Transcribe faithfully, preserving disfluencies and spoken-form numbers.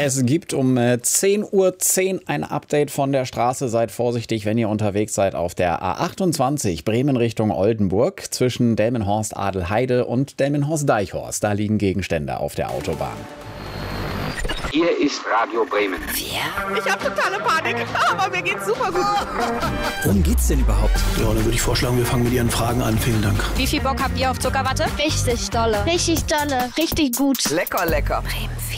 Es gibt um zehn Uhr zehn ein Update von der Straße. Seid vorsichtig, wenn ihr unterwegs seid auf der A achtundzwanzig Bremen Richtung Oldenburg zwischen Delmenhorst-Adelheide und Delmenhorst-Deichhorst. Da liegen Gegenstände auf der Autobahn. Hier ist Radio Bremen. Ich hab totale Panik, aber mir geht's super gut. Worum geht's denn überhaupt? Ja, dann würde ich vorschlagen, wir fangen mit Ihren Fragen an. Vielen Dank. Wie viel Bock habt ihr auf Zuckerwatte? Richtig dolle. Richtig dolle. Richtig gut. Lecker, lecker. Bremen vier.